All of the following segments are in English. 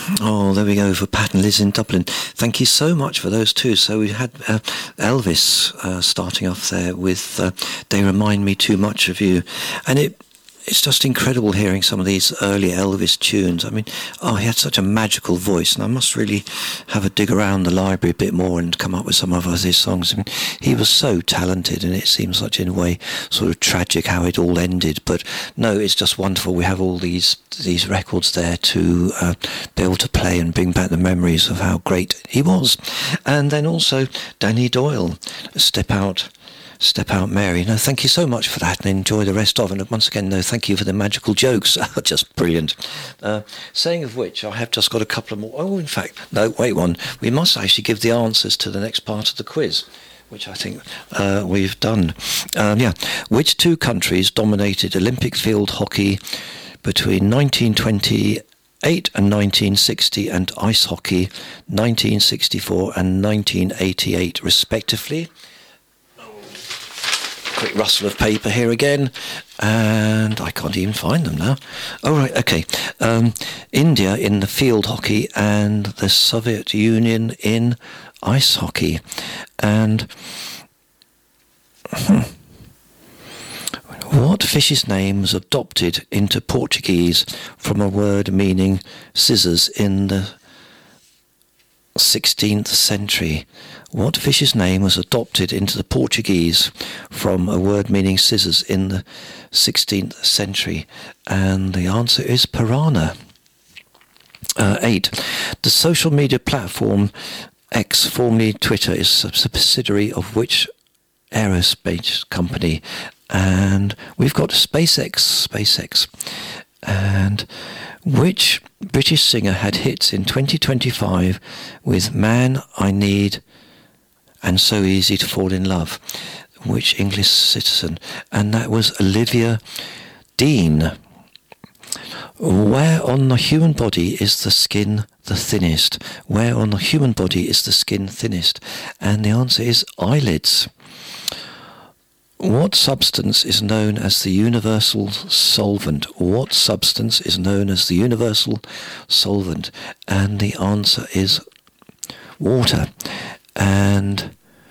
Oh, there we go for Pat and Liz in Dublin. Thank you so much for those two. So we had Elvis starting off there with They Remind Me Too Much of You. And it's just incredible hearing some of these early Elvis tunes. I mean, he had such a magical voice, and I must really have a dig around the library a bit more and come up with some of his songs. I mean, he was so talented, and it seems such, in a way, sort of tragic how it all ended. But no, it's just wonderful. We have all these records there to be able to play and bring back the memories of how great he was. And then also Danny Doyle, Step Out Mary. No, thank you so much for that, and enjoy the rest of it. And once again, no, thank you for the magical jokes. Just brilliant. Saying of which, I have just got a couple of more. Oh, in fact, no, wait one. We must actually give the answers to the next part of the quiz, which I think we've done. Which two countries dominated Olympic field hockey between 1928 and 1960, and ice hockey 1964 and 1988, respectively? Quick rustle of paper here again, and I can't even find them now. Oh, right, okay. India in the field hockey and the Soviet Union in ice hockey. And what fish's name was adopted into Portuguese from a word meaning scissors in the 16th century? What fish's name was adopted into the Portuguese from a word meaning scissors in the 16th century? And the answer is piranha. 8. The social media platform X, formerly Twitter, is a subsidiary of which aerospace company? And we've got SpaceX. And which British singer had hits in 2025 with Man I Need and So Easy to Fall in Love? Which English citizen? And that was Olivia Dean. Where on the human body is the skin the thinnest? Where on the human body is the skin thinnest? And the answer is eyelids. What substance is known as the universal solvent? What substance is known as the universal solvent? And the answer is water. And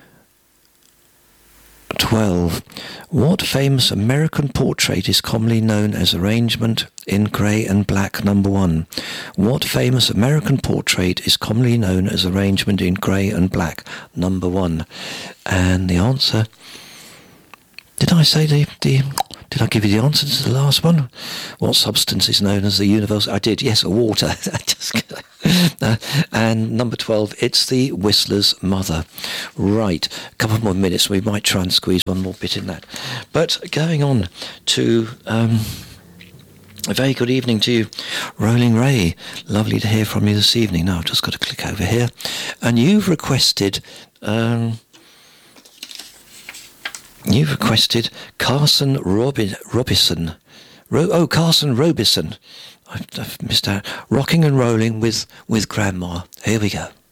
12. What famous American portrait is commonly known as Arrangement in Grey and Black, number 1? What famous American portrait is commonly known as Arrangement in Grey and Black, number 1? And the answer... Did I say did I give you the answer to the last one? What substance is known as the universal? I did, yes, water. And number 12, it's the Whistler's mother. Right, a couple more minutes. We might try and squeeze one more bit in that. But going on to... a very good evening to you, Rolling Ray. Lovely to hear from you this evening. Now, I've just got to click over here. And you've requested... Carson Robison. Carson Robison. I've missed out. Rocking and Rolling with Grandma. Here we go.